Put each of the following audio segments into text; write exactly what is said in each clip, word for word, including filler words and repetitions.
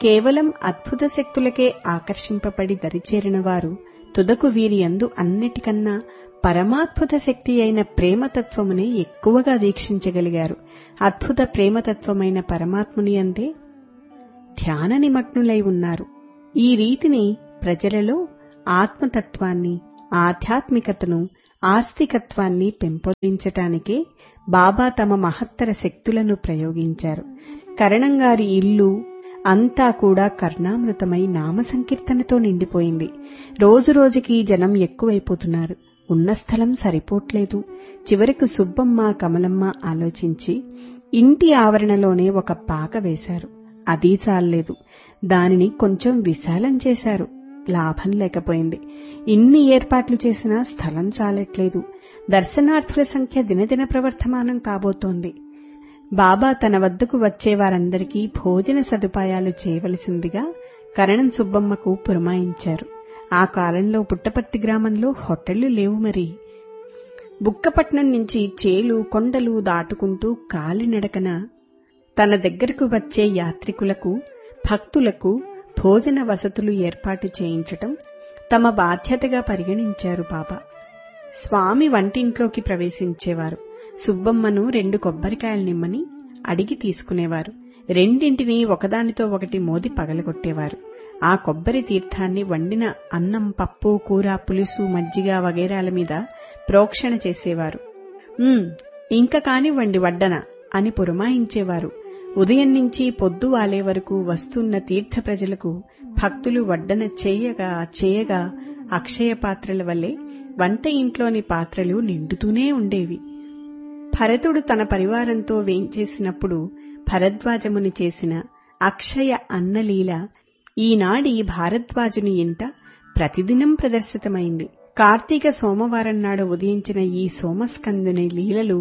కేవలం అద్భుత శక్తులకే ఆకర్షింపబడి దరిచేరిన వారు తుదకు వీరి యందు అన్నిటికన్నా పరమాద్భుత శక్తి అయిన ప్రేమతత్వమునే ఎక్కువగా వీక్షించగలిగారు. అద్భుత ప్రేమతత్వమైన పరమాత్ముని యందే ధ్యాన నిమగ్నులై ఉన్నారు. ఈ రీతిని ప్రజలలో ఆత్మతత్వాన్ని, ఆధ్యాత్మికతను, ఆస్తికత్వాన్ని పెంపొందించటానికే బాబా తమ మహత్తర శక్తులను ప్రయోగించారు. కరణంగారి ఇల్లు అంతా కూడా కర్ణామృతమై నామ సంకీర్తనతో నిండిపోయింది. రోజురోజుకి జనం ఎక్కువైపోతున్నారు. ఉన్న స్థలం సరిపోట్లేదు. చివరకు సుబ్బమ్మ, కమలమ్మ ఆలోచించి ఇంటి ఆవరణలోనే ఒక పాక వేశారు. అదీ చాలలేదు, దానిని కొంచెం విశాలం చేశారు. లాభం లేకపోయింది. ఇన్ని ఏర్పాట్లు చేసినా స్థలం చాలట్లేదు. దర్శనార్థుల సంఖ్య దినదిన ప్రవర్ధమానం కాబోతోంది. బాబా తన వద్దకు వచ్చేవారందరికీ భోజన సదుపాయాలు చేయవలసిందిగా కరణం సుబ్బమ్మకు పురమాయించారు. ఆ కాలంలో పుట్టపర్తి గ్రామంలో హోటళ్లు లేవు. మరి బుక్కపట్నం నుంచి చేలు కొండలు దాటుకుంటూ కాలినడకన తన దగ్గరకు వచ్చే యాత్రికులకు, భక్తులకు భోజన వసతులు ఏర్పాటు చేయించటం తమ బాధ్యతగా పరిగణించారు బాబా. స్వామి వంటింట్లోకి ప్రవేశించేవారు. సుబ్బమ్మను రెండు కొబ్బరికాయలు నిమ్మని అడిగి తీసుకునేవారు. రెండింటినీ ఒకదానితో ఒకటి మోది పగలగొట్టేవారు. ఆ కొబ్బరి తీర్థాన్ని వండిన అన్నం, పప్పు, కూర, పులుసు, మజ్జిగ వగైరాల మీద ప్రోక్షణ చేసేవారు. ఉమ్ ఇంక కానివ్వండి వడ్డన అని పురమాయించేవారు. ఉదయం నుంచి పొద్దు వాలే వరకు వస్తున్న తీర్థ ప్రజలకు భక్తులు వడ్డన చేయగా చేయగా అక్షయ పాత్రల వల్లే వంట ఇంట్లోని పాత్రలు నిండుతూనే ఉండేవి. భరతుడు తన పరివారంతో వేంచేసినప్పుడు భరద్వాజముని చేసిన అక్షయ అన్నలీల ఈనాడి భారద్వాజుని ఇంట ప్రతిదినం ప్రదర్శితమైంది. కార్తీక సోమవారం నాడు ఉదయించిన ఈ సోమస్కందుని లీలలు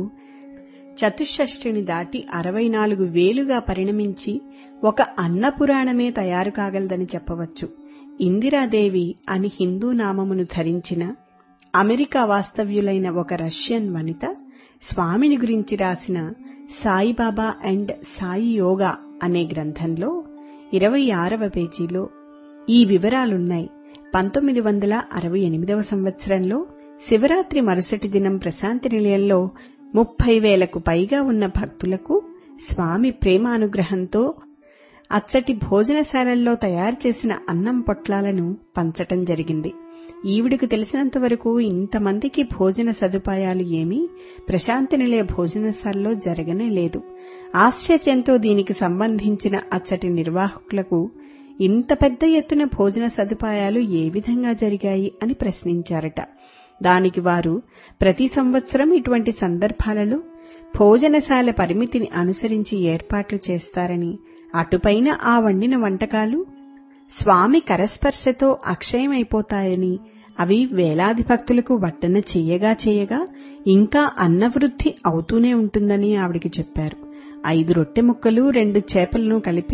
చతుషష్ఠిని దాటి అరవై నాలుగు వేలుగా పరిణమించి ఒక అన్నపురాణమే తయారు కాగలదని చెప్పవచ్చు. ఇందిరాదేవి అని హిందూ నామమును ధరించిన అమెరికా వాస్తవ్యులైన ఒక రష్యన్ వనిత స్వామిని గురించి రాసిన సాయిబాబా అండ్ సాయి యోగా అనే గ్రంథంలో ఇరవై ఆరవ పేజీలో ఈ వివరాలున్నాయి. పంతొమ్మిది వందల అరవై ఎనిమిదవ సంవత్సరంలో శివరాత్రి మరుసటి దినం ప్రశాంతి నిలయంలో ముప్పై వేలకు పైగా ఉన్న భక్తులకు స్వామి ప్రేమానుగ్రహంతో అచ్చటి భోజనశాలల్లో తయారు చేసిన అన్నం పొట్లాలను పంచటం జరిగింది. ఈవిడకు తెలిసినంతవరకు ఇంతమందికి భోజన సదుపాయాలు ఏమీ ప్రశాంతి నిలయ భోజనశాలలో జరగనే లేదు. ఆశ్చర్యంతో దీనికి సంబంధించిన అచ్చటి నిర్వాహకులకు ఇంత పెద్ద ఎత్తున భోజన సదుపాయాలు ఏ విధంగా జరిగాయి అని ప్రశ్నించారట. దానికి వారు ప్రతి సంవత్సరం ఇటువంటి సందర్భాలలో భోజనశాల పరిమితిని అనుసరించి ఏర్పాట్లు చేస్తారని, అటుపైన ఆ వండిన వంటకాలు స్వామి కరస్పర్శతో అక్షయమైపోతాయని, అవి వేలాది భక్తులకు వడ్డన చెయ్యగా చెయ్యగా ఇంకా అన్నవృద్ధి అవుతూనే ఉంటుందని ఆవిడికి చెప్పారు. ఐదు రొట్టె ముక్కలు రెండు చేపలను కలిపి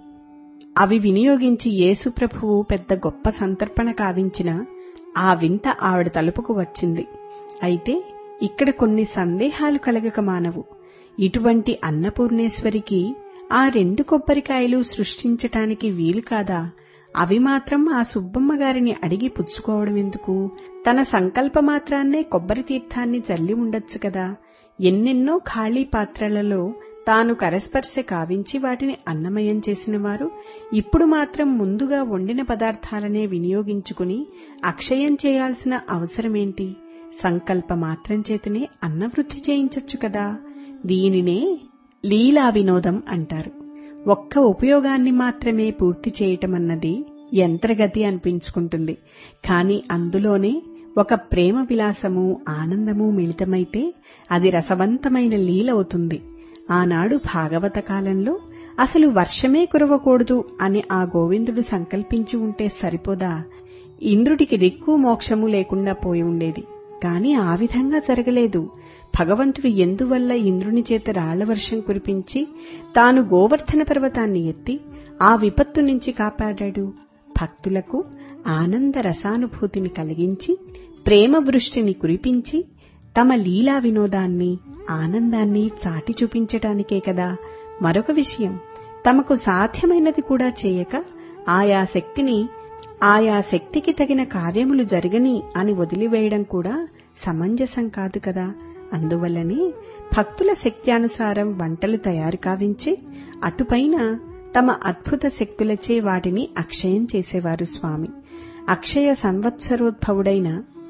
అవి వినియోగించి యేసుప్రభువు పెద్ద గొప్ప సంతర్పణ కావించిన ఆ వింత ఆవిడ తలుపుకు వచ్చింది. అయితే ఇక్కడ కొన్ని సందేహాలు కలగక మానవు. ఇటువంటి అన్నపూర్ణేశ్వరికి ఆ రెండు కొబ్బరికాయలు సృష్టించటానికి వీలు కాదా? అవి మాత్రం ఆ సుబ్బమ్మ గారిని అడిగి పుచ్చుకోవడం ఎందుకు? తన సంకల్పమాత్రాన్నే కొబ్బరి తీర్థాన్ని చల్లి ఉండొచ్చు కదా. ఎన్నెన్నో ఖాళీ పాత్రలలో తాను కరస్పర్శ కావించి వాటిని అన్నమయం చేసిన వారు ఇప్పుడు మాత్రం ముందుగా వండిన పదార్థాలనే వినియోగించుకుని అక్షయం చేయాల్సిన అవసరమేంటి? సంకల్ప మాత్రం చేతనే అన్నవృద్ధి చేయించొచ్చు కదా. దీనినే లీలా వినోదం అంటారు. ఒక్క ఉపయోగాన్ని మాత్రమే పూర్తి చేయటమన్నది యంత్రగతి అనిపించుకుంటుంది. కాని అందులోనే ఒక ప్రేమ విలాసము, ఆనందము మిళితమైతే అది రసవంతమైన లీలవుతుంది. ఆనాడు భాగవత కాలంలో అసలు వర్షమే కురవకూడదు అని ఆ గోవిందుడు సంకల్పించి ఉంటే సరిపోదా? ఇంద్రుడికి దిక్కు మోక్షము లేకుండా పోయి ఉండేది. కాని ఆ విధంగా జరగలేదు. భగవంతుడు ఎందువల్ల ఇంద్రుని చేత రాళ్ల వర్షం కురిపించి తాను గోవర్ధన పర్వతాన్ని ఎత్తి ఆ విపత్తు నుంచి కాపాడాడు? భక్తులకు ఆనంద రసానుభూతిని కలిగించి ప్రేమ వృష్టిని కురిపించి తమ లీలా వినోదాన్ని, ఆనందాన్ని చాటి చూపించటానికే కదా. మరొక విషయం, తమకు సాధ్యమైనది కూడా చేయక ఆయా శక్తిని ఆయా శక్తికి తగిన కార్యములు జరగని అని వదిలివేయడం కూడా సమంజసం కాదు కదా. అందువల్లనే భక్తుల శక్త్యానుసారం వంటలు తయారు కావించి అటుపైన తమ అద్భుత శక్తులచే వాటిని అక్షయం చేసేవారు స్వామి. అక్షయ సంవత్సరోద్భవుడైన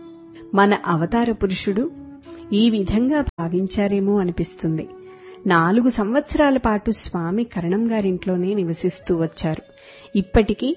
మన అవతార పురుషుడు ఈ విధంగా భావించారేమో అనిపిస్తుంది. నాలుగు సంవత్సరాల పాటు స్వామి కరణం గారింట్లోనే నివసిస్తూ వచ్చారు. ఇప్పటికీ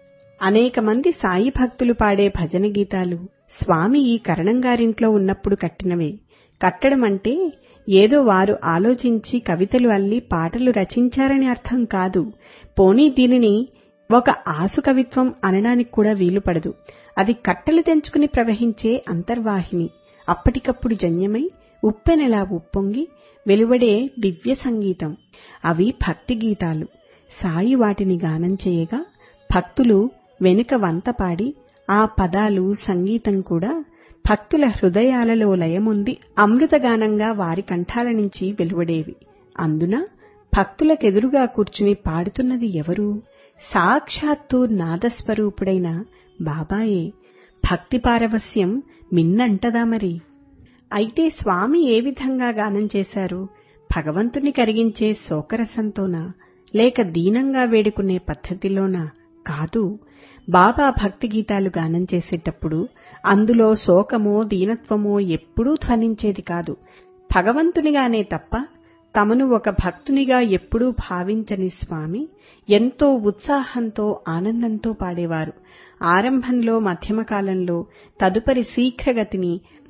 అనేక మంది సాయి భక్తులు పాడే భజన గీతాలు స్వామి ఈ కరణం గారింట్లో ఉన్నప్పుడు కట్టినవే. కట్టడం అంటే ఏదో వారు ఆలోచించి కవితలు అల్లి పాటలు రచించారని అర్థం కాదు. పోనీ దీనిని ఒక ఆసు కవిత్వం అనడానికి కూడా వీలుపడదు. అది కట్టలు తెంచుకుని ప్రవహించే అంతర్వాహిని, అప్పటికప్పుడు జన్యమై ఉప్పెనలా ఉప్పొంగి వెలువడే దివ్య సంగీతం. అవి భక్తి గీతాలు. సాయి వాటిని గానం చేయగా భక్తులు వెనుక వంత పాడి ఆ పదాలు సంగీతం కూడా భక్తుల హృదయాలలో లయముంది అమృతగానంగా వారి కంఠాల నుంచి వెలువడేవి. అందున భక్తులకెదురుగా కూర్చుని పాడుతున్నది ఎవరు? సాక్షాత్తు నాదస్వరూపుడైన బాబాయే. భక్తి పారవస్యం మిన్నంటదా మరి. అయితే స్వామి ఏ విధంగా గానం చేశారు? భగవంతుని కరిగించే శోకరసంతోనా, లేక దీనంగా వేడుకునే పద్ధతిలోనా? కాదు. బాబా భక్తి గీతాలు గానం చేసేటప్పుడు అందులో శోకమో దీనత్వమో ఎప్పుడూ ధ్వనించేది కాదు. భగవంతునిగానే తప్ప తమను ఒక భక్తునిగా ఎప్పుడూ భావించని స్వామి ఎంతో ఉత్సాహంతో ఆనందంతో పాడేవారు. ఆరంభంలో, మధ్యమకాలంలో, తదుపరి శీఘ్రగతిని,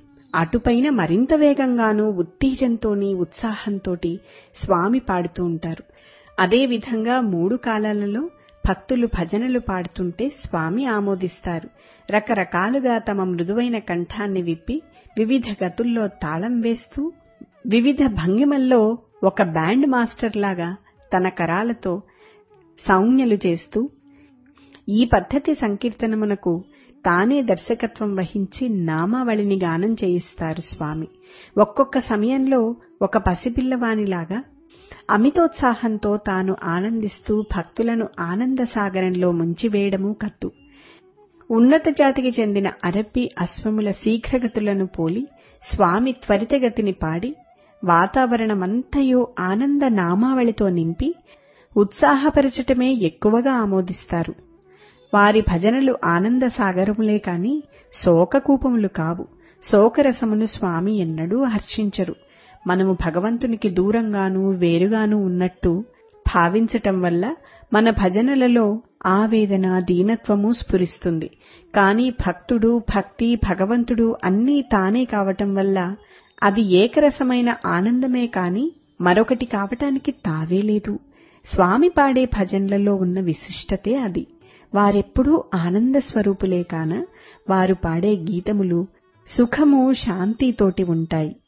అటుపైన మరింత వేగంగానూ ఉత్తేజంతోని ఉత్సాహంతోటి స్వామి పాడుతూ ఉంటారు. అదేవిధంగా మూడు కాలాలలో భక్తులు భజనలు పాడుతుంటే స్వామి ఆమోదిస్తారు. రకరకాలుగా తమ మృదువైన కంఠాన్ని విప్పి వివిధ గతుల్లో తాళం వేస్తూ వివిధ భంగిమల్లో ఒక బ్యాండ్ మాస్టర్ లాగా తన కరాలతో సౌజ్ఞలు చేస్తూ ఈ పద్ధతి సంకీర్తనమునకు తానే దర్శకత్వం వహించి నామావళిని గానం చేయిస్తారు స్వామి. ఒక్కొక్క సమయంలో ఒక పసిపిల్లవానిలాగా అమితోత్సాహంతో తాను ఆనందిస్తూ భక్తులను ఆనందసాగరంలో ముంచివేయడమూ కద్దు. ఉన్నత జాతికి చెందిన అరబ్బీ అశ్వముల శీఘ్రగతులను పోలి స్వామి త్వరితగతిని పాడి వాతావరణమంతయో ఆనంద నామావళితో నింపి ఉత్సాహపరచటమే ఎక్కువగా ఆమోదిస్తారు. వారి భజనలు ఆనంద సాగరములే కాని శోకకూపములు కావు. శోకరసమును స్వామి ఎన్నడూ హర్షించరు. మనము భగవంతునికి దూరంగానూ వేరుగానూ ఉన్నట్టు భావించటం వల్ల మన భజనలలో ఆవేదన, దీనత్వము స్ఫురిస్తుంది. కాని భక్తుడు, భక్తి, భగవంతుడు అన్నీ తానే కావటం వల్ల అది ఏకరసమైన ఆనందమే కాని మరొకటి కావటానికి తావే లేదు. స్వామి పాడే భజనలలో ఉన్న విశిష్టతే అది. వారెప్పుడూ ఆనంద స్వరూపులే కాన వారు పాడే గీతములు సుఖము, శాంతితోటి ఉంటాయి.